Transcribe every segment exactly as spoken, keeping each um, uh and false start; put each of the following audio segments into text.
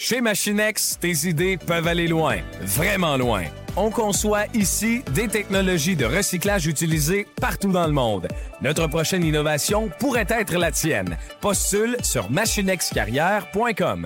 Chez Machinex, tes idées peuvent aller loin, vraiment loin. On conçoit ici des technologies de recyclage utilisées partout dans le monde. Notre prochaine innovation pourrait être la tienne. Postule sur machinexcarrière point com.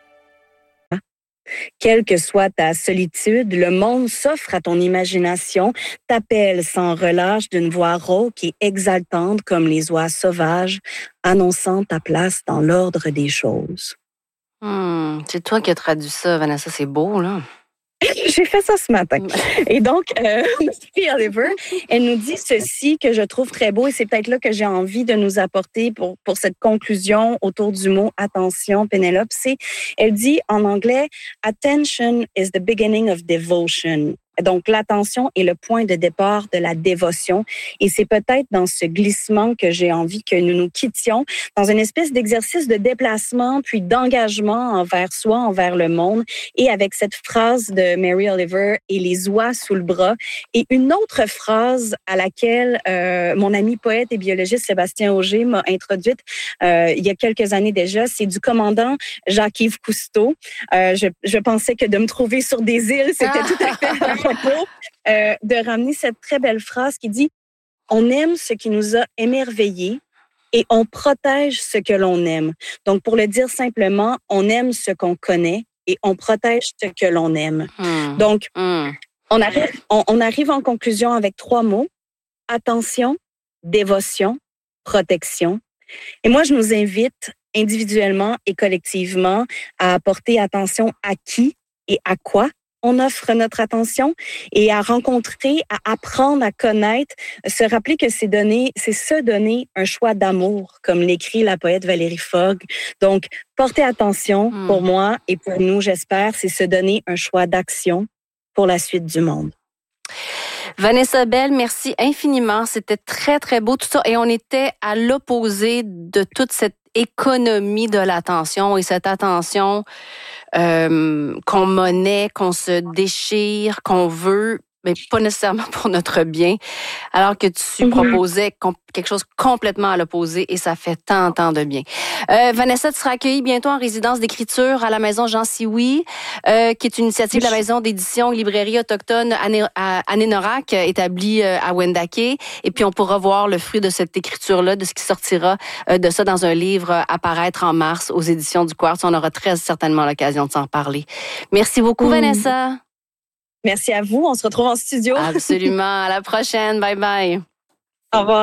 Quelle que soit ta solitude, le monde s'offre à ton imagination, t'appelle sans relâche d'une voix rauque et exaltante comme les oies sauvages, annonçant ta place dans l'ordre des choses. Hmm, c'est toi qui as traduit ça, Vanessa, c'est beau, là. J'ai fait ça ce matin. Et donc, euh, Mary Oliver, elle nous dit ceci que je trouve très beau et c'est peut-être là que j'ai envie de nous apporter pour, pour cette conclusion autour du mot « attention », Pénélope. C'est, elle dit en anglais « Attention is the beginning of devotion ». Donc, l'attention est le point de départ de la dévotion. Et c'est peut-être dans ce glissement que j'ai envie que nous nous quittions, dans une espèce d'exercice de déplacement, puis d'engagement envers soi, envers le monde. Et avec cette phrase de Mary Oliver, « et les oies sous le bras ». Et une autre phrase à laquelle euh, mon ami poète et biologiste Sébastien Auger m'a introduite euh, il y a quelques années déjà, c'est du commandant Jacques-Yves Cousteau. Euh, je, je pensais que de me trouver sur des îles, c'était tout à fait... propos, euh, de ramener cette très belle phrase qui dit « On aime ce qui nous a émerveillés et on protège ce que l'on aime. » Donc, pour le dire simplement, on aime ce qu'on connaît et on protège ce que l'on aime. Mmh. Donc, mmh. on, arrive, on, on arrive en conclusion avec trois mots. Attention, dévotion, protection. Et moi, je nous invite individuellement et collectivement à porter attention à qui et à quoi on offre notre attention et à rencontrer, à apprendre à connaître, se rappeler que c'est donner, c'est se donner un choix d'amour, comme l'écrit la poète Valérie Fogg. Donc, porter attention mmh. pour moi et pour nous, j'espère, c'est se donner un choix d'action pour la suite du monde. Vanessa Bell, merci infiniment. C'était très, très beau tout ça. Et on était à l'opposé de toute cette économie de l'attention et cette attention euh, qu'on monnaie, qu'on se déchire, qu'on veut, mais pas nécessairement pour notre bien, alors que tu mm-hmm. proposais com- quelque chose complètement à l'opposé et ça fait tant, tant de bien. Euh, Vanessa, tu seras accueillie bientôt en résidence d'écriture à la Maison Jean Sioui, euh, qui est une initiative de la Maison d'édition et librairie autochtone Anénorak, établie à Wendake. Et puis, on pourra voir le fruit de cette écriture-là, de ce qui sortira euh, de ça dans un livre à paraître en mars aux éditions du Quartz. On aura très certainement l'occasion de s'en parler. Merci beaucoup, mmh. Vanessa. Merci à vous. On se retrouve en studio. Absolument. À la prochaine. Bye bye. Au revoir.